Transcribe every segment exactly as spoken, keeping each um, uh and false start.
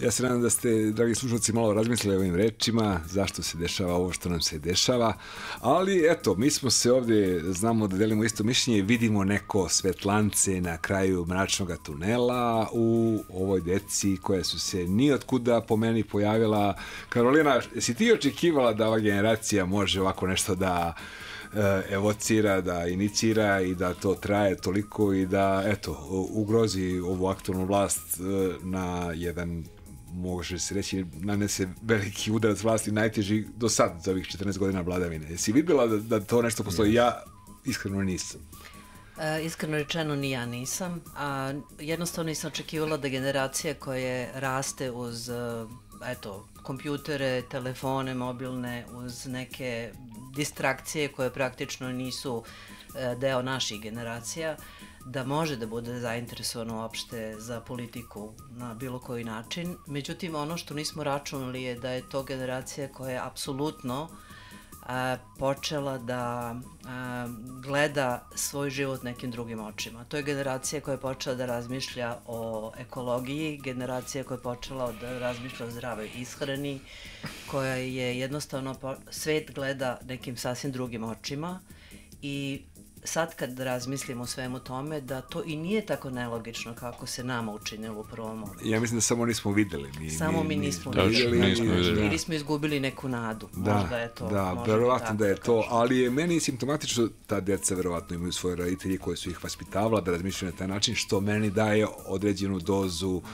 Ja se nadam da ste, dragi slušalci, malo razmislili o ovim rečima, zašto se dešava ovo što nam se dešava, ali eto, mi smo se ovdje, znamo da delimo isto mišljenje, vidimo neko svetlance na kraju mračnog tunela u ovoj deci koja su se nijotkuda po meni pojavila. Karolina, si ti očekivala da ova generacija može ovako nešto da evocira, da inicira i da to traje toliko i da, eto, ugrozi ovu aktualnu vlast na jedan, može se reći, nanese veliki udarac vlasti, najteži do sad za ovih četrnaest godina vladavine. Jesi vidjela da, da to nešto postoji? Ja iskreno nisam. E, iskreno rečeno ni ja nisam. A, jednostavno nisam očekivala da generacija koja raste uz eto, kompjutere, telefone, mobilne, uz neke distrakcije koje praktično nisu e, deo naših generacija, da može da bude zainteresovano uopšte za politiku na bilo koji način. Međutim, ono što nismo računali je da je to generacija koja je apsolutno a, počela da a, gleda svoj život nekim drugim očima. To je generacija koja je počela da razmišlja o ekologiji, generacija koja je počela da razmišlja o zdravoj ishrani, koja je jednostavno svet gleda nekim sasvim drugim očima i sad kad razmislim o svemu tome, da to i nije tako nelogično kako se nama učinilo u prvom momentu. Ja mislim da samo nismo videli. Mi, samo mi nismo mi, videli. Nismo videli. Ili smo izgubili neku nadu. Da, možda je to. Da, verovatno da je to, ali je meni simptomatično ta djeca verovatno imaju svoje roditelji koji su ih vaspitavala da razmišljaju na taj način, što meni daje određenu dozu uh,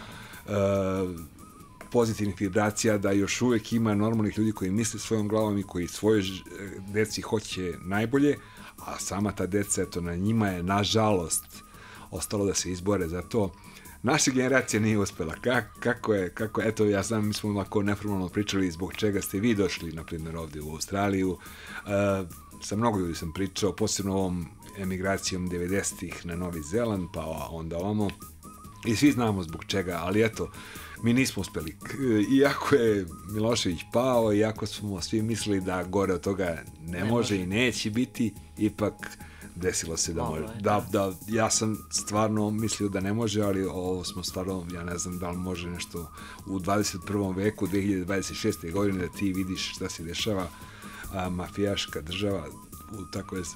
pozitivnih vibracija, da još uvek ima normalnih ljudi koji misle svojom glavom i koji svoje djeci hoće najbolje, a sama ta deca, eto, na njima je, nažalost, ostalo da se izbore za to. Naša generacija nije uspela. Kako, kako je, kako, eto, ja znam, mi smo ovako neformalno pričali zbog čega ste vi došli, na primjer, ovdje u Australiju. E, sa mnogo ljudi sam pričao, posebno ovom emigracijom devedesetih na Novi Zeland, pa onda ovamo. I svi znamo zbog čega, ali eto, mi nismo uspeli. Iako je Milošević pao, iako smo svi mislili da gore od toga ne, ne može, može i neće biti, ipak desilo se da može. Da, da, ja sam stvarno mislio da ne može, ali ovo smo stvarno, ja ne znam da li može nešto u dvadeset prvom veku, dve hiljade dvadeset šeste. godine, da ti vidiš šta se dešava, a, mafijaška država, u tako je,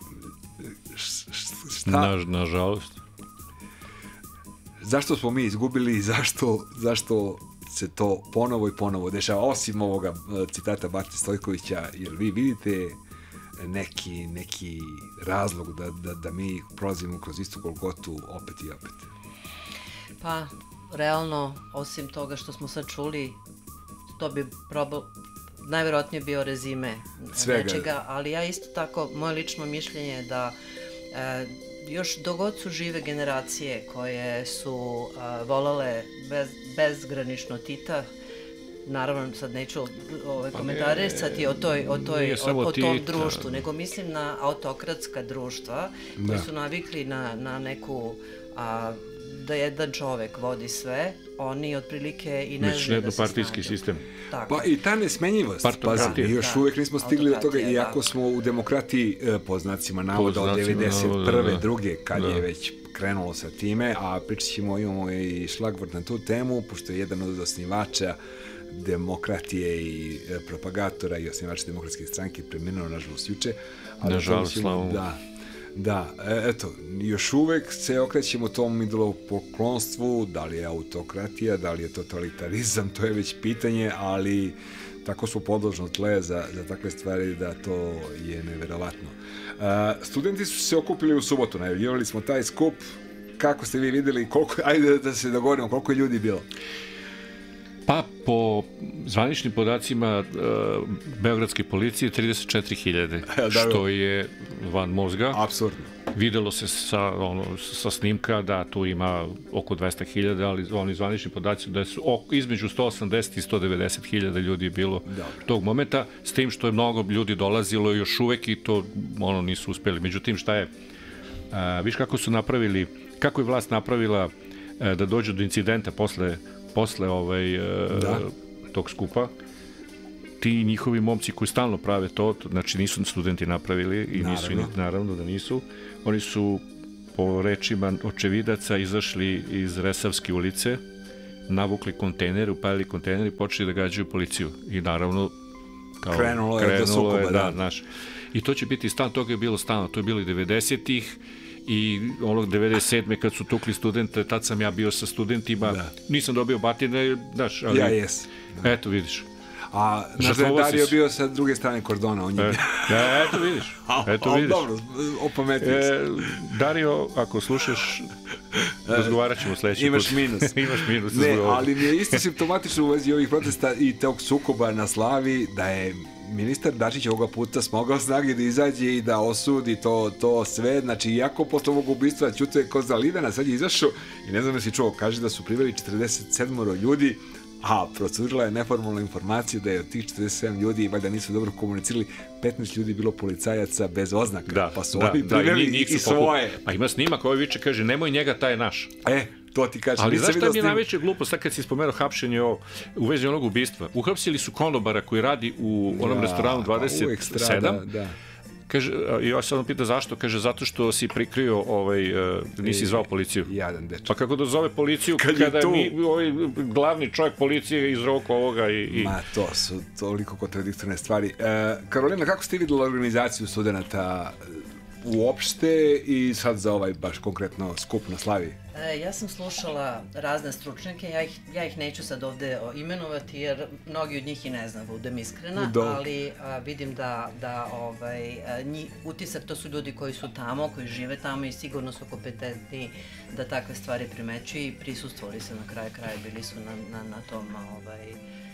šta? Na, nažalost. Zašto smo mi izgubili i zašto, zašto se to ponovo i ponovo dešava, osim ovoga citata Bate Stojkovića, jer vi vidite neki, neki razlog da, da, da mi prolazimo kroz istu Golgotu opet i opet? Pa, realno, osim toga što smo sad čuli, to bi probao, najvjerojatnije bio rezime Svega. nečega, ali ja isto tako, moje lično mišljenje je da e, još dogod su žive generacije koje su uh, volale bez, bezgranično Tita, naravno sad neću ove pa komentarisati o, toj, o, toj, o, o tom tita. društvu, nego mislim na autokratska društva da. koji su navikli na, na neku, a, da jedan čovek vodi sve, oni otprilike i ne znaju da se partijski sistem. Tako. Pa i ta nesmenjivost, pazi, mi još da. uvijek nismo stigli do toga, iako da. smo u demokratiji po znacima navoda od devedeset prve. Da, da. druge, kad da. je već krenulo sa time, a pričat ćemo, imamo i šlagvort na tu temu, pošto je jedan od osnivača demokratije i propagatora i osnivača demokratske stranke preminuo, nažalost, juče. Nažalost, slavom. Da. Da, eto, još uvek se okrećemo tom idolopoklonstvu, da li je autokratija, da li je totalitarizam, to je već pitanje, ali tako smo podložno tle za, za takve stvari da to je neverovatno. Uh, studenti su se okupili u subotu, najavljivali smo taj skup, kako ste vi vidjeli, koliko, ajde da se dogovorimo, koliko je ljudi bilo? Pa po zvaničnim podacima uh, beogradske policije trideset četiri hiljade, što je van mozga. Apsurdno. Videlo se sa, ono, sa snimka da tu ima oko dvesta hiljada, ali oni zvanični podaci da su oko, između sto osamdeset i sto devedeset hiljada ljudi je bilo Dobre. tog momenta, s tim što je mnogo ljudi dolazilo još uvek i to ono nisu uspeli. Međutim, šta je, uh, viš kako su napravili, kako je vlast napravila uh, da dođu do incidenta posle posle ovaj, da. tog skupa, ti njihovi momci koji stalno prave to, znači nisu studenti napravili i nisu, naravno, naravno da nisu, oni su po rečima očevidaca izašli iz Resavske ulice navukli kontejnere, upalili kontejnere i počeli da gađaju policiju. I naravno, kao, krenulo je do sukoba, je, da, da. Znaš. I to će biti stan, toga je bilo stalno, to je bilo i devedesetih i ono devedeset sedme kad su tukli studente, tad sam ja bio sa studentima, da. Nisam dobio batine, znaš, ali... Ja jes. Da. Eto, vidiš. A naš da je Dario bio sa druge strane kordona, on je bio. E, eto vidiš, eto vidiš. Dobro, opametio se. E, Dario, ako slušaš, razgovarat ćemo sledeći Imaš put. minus. Imaš minus. Ne, ali mi je isto simptomatično u vezi ovih protesta i tog sukoba na Slavi, da je ministar Dačić ovoga puta smogao snage da izađe i da osudi to, to sve, znači iako posle ovog ubistva ćute ko zalivena, sad je izašao i ne znam da si čuo, kaže da su priveli četrdeset sedam ljudi, a procurila je neformalna informacija da je od tih četrdeset sedam ljudi, valjda nisu dobro komunicirali, petnaest ljudi bilo policajaca bez oznaka, da, pa su da, oni da, priveli i, i, i svoje. Pa ima snimak ovaj viče, kaže, nemoj njega, taj je naš. E, to ti kaže. Ali znaš šta mi je najveća glupost, sad kad si spomenuo hapšenje o, u vezi onog ubistva? Uhapsili su konobara koji radi u onom ja, restoranu dvadeset sedam. Pa da. Kaže, i ja se ono pita zašto, kaže zato što si prikrio, ovaj, uh, nisi zvao policiju. Jadan dečak. Pa kako da zove policiju kad kada mi, ovaj glavni čovjek policije izroko ovoga i, i... Ma, to su toliko kontradiktorne stvari. E, Karolina, kako ste vidjela organizaciju studenta uopšte i sad za ovaj baš konkretno skup na Slavi? E, ja sam slušala razne stručnjake, ja ih, ja ih neću sad ovde imenovati jer mnogi od njih i ne znam, budem iskrena, Do. ali a, vidim da, da ovaj, a, nji, utisak to su ljudi koji su tamo, koji žive tamo i sigurno su kompetentni da takve stvari primećuju i prisustvovali se na kraju kraja, bili su na, na, na tom ovaj,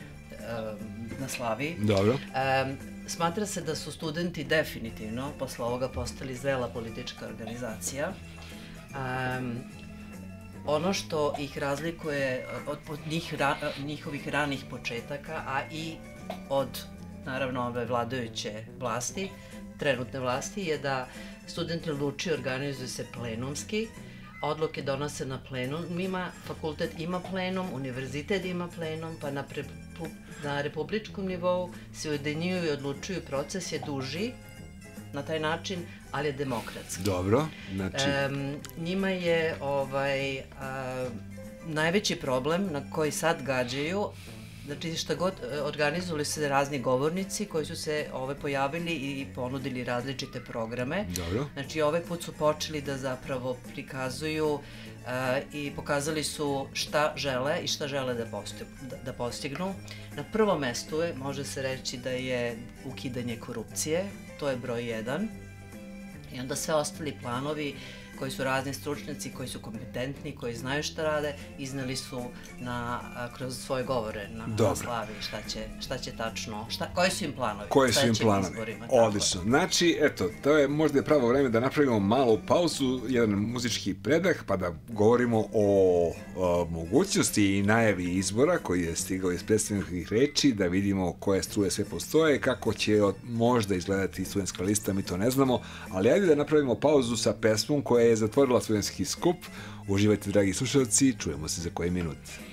na Slavi. Dobro. Um, smatra se da su studenti definitivno posle ovoga postali zrela politička organizacija. Um, ono što ih razlikuje od, od njih, ra, njihovih ranih početaka, a i od, naravno, ove vladajuće vlasti, trenutne vlasti, je da studenti odlučuju, organizuju se plenumski, odluke donose na plenumima, fakultet ima plenum, univerzitet ima plenum, pa na, pre, na republičkom nivou se ujedinjuju i odlučuju, proces je duži na taj način, ali je demokratski. Dobro, znači... E, njima je ovaj, a, najveći problem na koji sad gađaju, znači šta god, organizovali se razni govornici koji su se ove pojavili i ponudili različite programe. Dobro. Znači ovaj put su počeli da zapravo prikazuju uh, i pokazali su šta žele i šta žele da, posti, da, da postignu. Na prvom mestu je, može se reći da je ukidanje korupcije, to je broj jedan. I onda sve ostali planovi koji su razni stručnjaci, koji su kompetentni, koji znaju šta rade, izneli su na, a, kroz svoje govore na, na Slavi šta će, šta će tačno, šta, koji su im planovi. Koji su im planovi, izborima, odlično. Znači, eto, to je možda je pravo vreme da napravimo malu pauzu, jedan muzički predah, pa da govorimo o, o mogućnosti i najavi izbora koji je stigao iz predstavljenih reči, da vidimo koje struje sve postoje, kako će od, možda izgledati studentska lista, mi to ne znamo, ali ajde da napravimo pauzu sa pesmom koja je zatvorila studentski skup. Uživajte, dragi slušalci, čujemo se za koji minut.